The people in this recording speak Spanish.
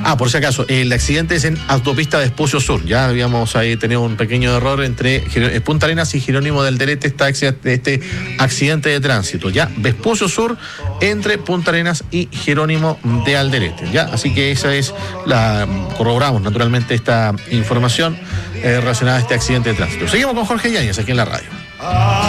Por si acaso, el accidente es en autopista Vespucio Sur. Ya habíamos ahí tenido un pequeño error entre Punta Arenas y Jerónimo del Delete, este accidente de tránsito. Ya, Vespucio Sur entre Punta Arenas y Jerónimo de Alderete. Ya, así que esa es corroboramos naturalmente esta información relacionada a este accidente de tránsito. Seguimos con Jorge Yáñez aquí en la radio.